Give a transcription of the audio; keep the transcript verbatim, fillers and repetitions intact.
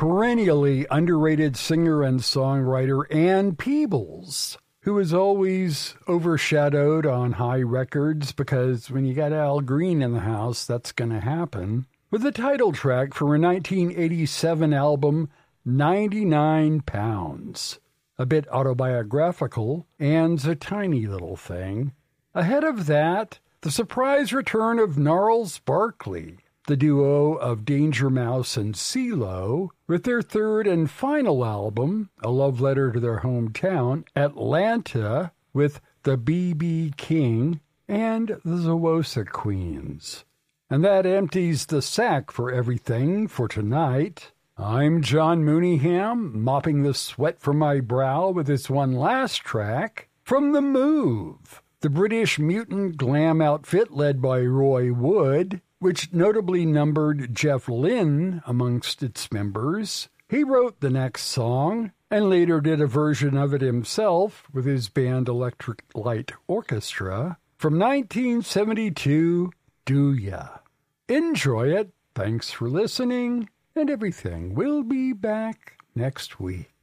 perennially underrated singer and songwriter Ann Peebles, who is always overshadowed on high records because when you got Al Green in the house, that's going to happen, with the title track for a nineteen eighty-seven album, ninety-nine pounds. A bit autobiographical, Ann's a tiny little thing. Ahead of that, the surprise return of Gnarls Barkley, the duo of Danger Mouse and CeeLo, with their third and final album, a love letter to their hometown, Atlanta, with the B B King and the Zawosa Queens. And that empties the sack for everything for tonight. I'm John Mooneyham, mopping the sweat from my brow with this one last track from The Move, the British mutant glam outfit led by Roy Wood, which notably numbered Jeff Lynne amongst its members. He wrote the next song and later did a version of it himself with his band Electric Light Orchestra from nineteen seventy-two, Do Ya. Enjoy it. Thanks for listening, and everything. We'll be back next week.